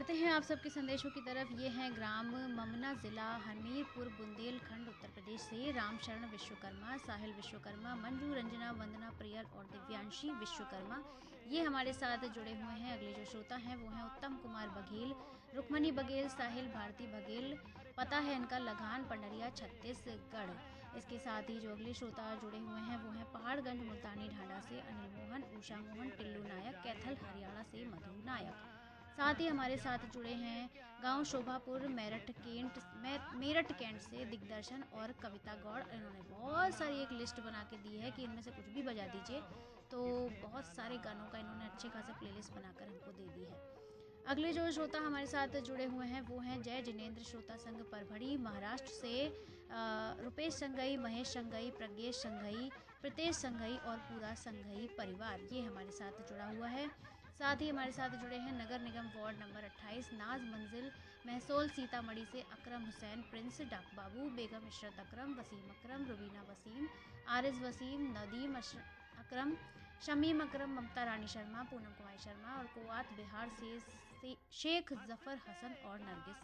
बढ़ते हैं आप सबके संदेशों की तरफ। ये हैं ग्राम ममना, ज़िला हमीरपुर, बुंदेलखंड, उत्तर प्रदेश से रामशरण विश्वकर्मा, साहिल विश्वकर्मा, मंजू, रंजना, वंदना, प्रियल और दिव्यांशी विश्वकर्मा। ये हमारे साथ जुड़े हुए हैं। अगले जो श्रोता हैं वो हैं उत्तम कुमार बघेल, रुक्मणी बघेल, साहिल भारती बघेल। पता है इनका लगान, पंडरिया, छत्तीसगढ़। इसके साथ ही जो अगले श्रोता जुड़े हुए हैं वो हैं पहाड़गंज, मुल्तानी ढांढा से अनिल मोहन, उषा मोहन, टिल्लू नायक, कैथल हरियाणा से मधु नायक। साथ ही हमारे साथ जुड़े हैं गांव शोभापुर, मेरठ कैंट से दिग्दर्शन और कविता गौड़। इन्होंने बहुत सारी एक लिस्ट बना के दी है कि इनमें से कुछ भी बजा दीजिए, तो बहुत सारे गानों का इन्होंने अच्छे खासे प्लेलिस्ट बनाकर हमको दे दी है। अगले जो श्रोता हमारे साथ जुड़े हुए हैं वो हैं जय जिनेंद्र, श्रोता संघ परभड़ी महाराष्ट्र से Rupesh Shanghai, Mahesh Shanghai, Pradnyesh Shanghai, Pritesh Shanghai और पूरा संघई परिवार, ये हमारे साथ जुड़ा हुआ है। साथ ही हमारे साथ जुड़े हैं नगर निगम वार्ड नंबर 28 नाज मंजिल, महसोल, सीतामढ़ी से अकरम हुसैन, प्रिंस, डाक बाबू, बेगम इशरत अकरम, वसीम अकरम, रुबीना वसीम, आरिज वसीम, नदीम अकरम, शमीम अकरम, ममता रानी शर्मा, पूनम कुमारी शर्मा और कुवात बिहार से शेख जफर हसन और नरगिस